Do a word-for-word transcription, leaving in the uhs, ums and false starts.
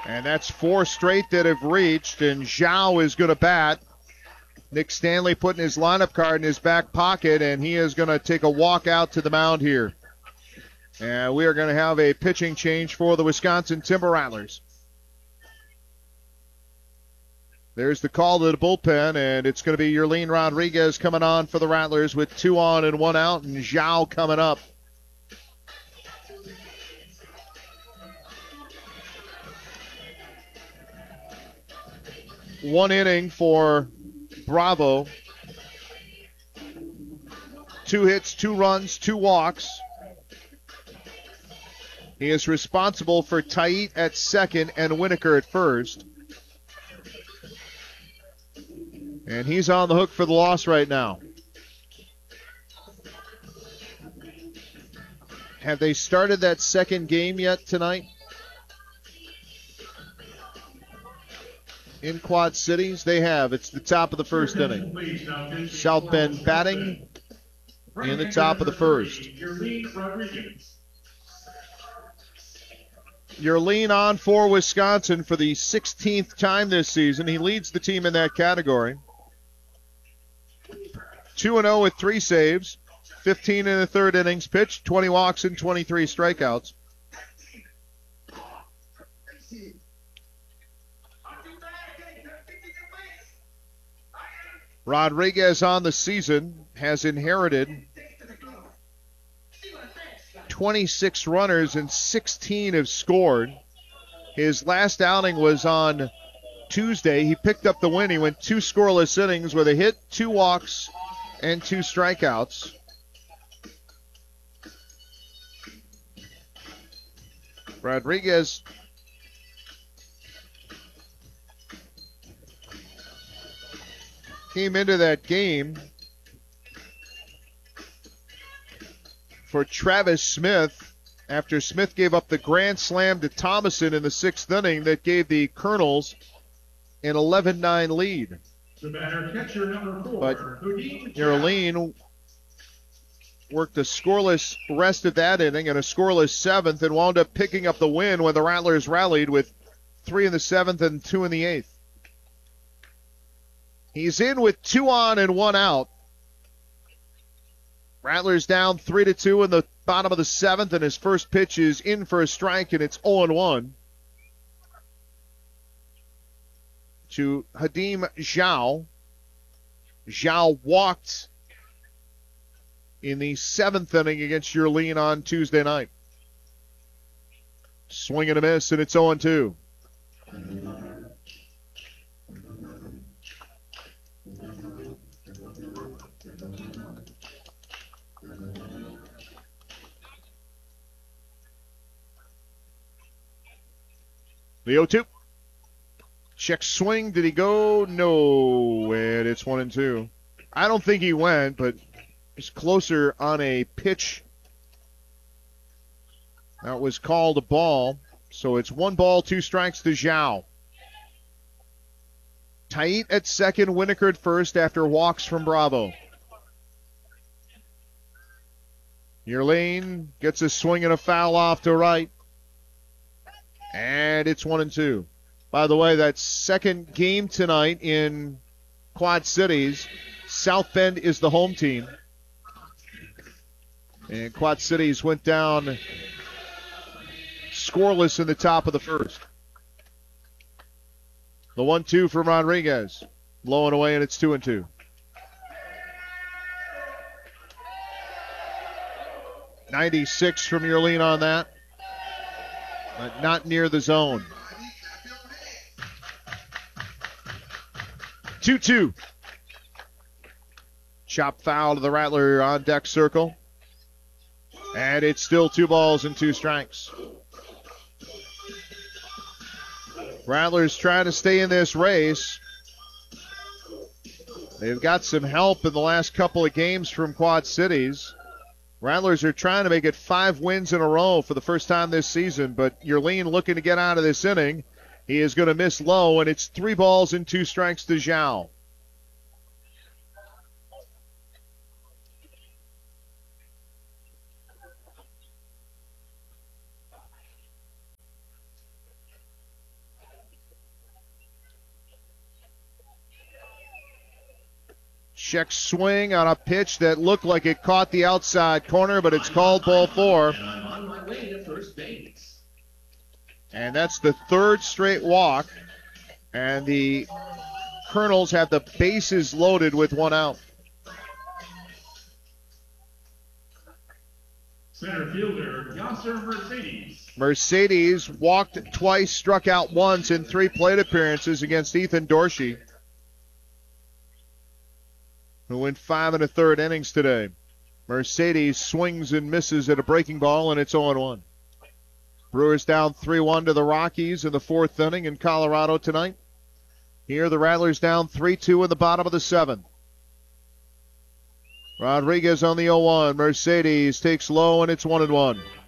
And that's four straight that have reached, and Zhao is going to bat. Nick Stanley putting his lineup card in his back pocket, and he is going to take a walk out to the mound here. And we are going to have a pitching change for the Wisconsin Timber Rattlers. There's the call to the bullpen, and it's going to be Yerlin Rodriguez coming on for the Rattlers with two on and one out, and Zhao coming up. One inning for Bravo. Two hits, two runs, two walks. He is responsible for Tait at second and Winokur at first. And he's on the hook for the loss right now. Have they started that second game yet tonight? In Quad Cities, they have. It's the top of the first inning. South Bend batting in the top of the first. Yerlin on for Wisconsin for the sixteenth time this season. He leads the team in that category. two and oh with three saves, fifteen in the third innings pitched, twenty walks and twenty-three strikeouts. Rodriguez on the season has inherited twenty-six runners and sixteen have scored. His last outing was on Tuesday. He picked up the win. He went two scoreless innings with a hit, two walks, and two strikeouts. Rodriguez came into that game for Travis Smith after Smith gave up the grand slam to Thomason in the sixth inning that gave the Colonels an eleven nine lead. The batter, catcher number four, but Yerlin worked a scoreless rest of that inning and a scoreless seventh and wound up picking up the win when the Rattlers rallied with three in the seventh and two in the eighth. He's in with two on and one out. Rattlers down three to two in the bottom of the seventh, and his first pitch is in for a strike, and it's oh and one. To Hadim Zhao. Zhao walked in the seventh inning against Yerlin on Tuesday night. Swing and a miss, and it's oh and two. The oh two. Check swing. Did he go? No. And it's one and two. I don't think he went, but he's closer on a pitch. That was called a ball. So it's one ball, two strikes to Zhao. Tait at second, Winokur at first after walks from Bravo. Yerlin gets a swing and a foul off to right. And it's one and two. By the way, that second game tonight in Quad Cities, South Bend is the home team. And Quad Cities went down scoreless in the top of the first. The one two from Rodriguez. Low and away, and it's two and two. ninety-six from Yerlin on that. But not near the zone. two two. Chop foul to the Rattler on deck circle. And it's still two balls and two strikes. Rattlers trying to stay in this race. They've got some help in the last couple of games from Quad Cities. Rattlers are trying to make it five wins in a row for the first time this season, but Yerlin looking to get out of this inning. He is going to miss low, and it's three balls and two strikes to Zhao. Check swing on a pitch that looked like it caught the outside corner, but it's called ball four. And I'm on my way to first base. And that's the third straight walk. And the Colonels have the bases loaded with one out. Center fielder, Yasser Mercedes. Mercedes walked twice, struck out once in three plate appearances against Ethan Dorsey, who went five and a third innings today. Mercedes swings and misses at a breaking ball, and it's oh one. Brewers down three one to the Rockies in the fourth inning in Colorado tonight. Here the Rattlers down three two in the bottom of the seventh. Rodriguez on the oh one. Mercedes takes low, and it's one and one.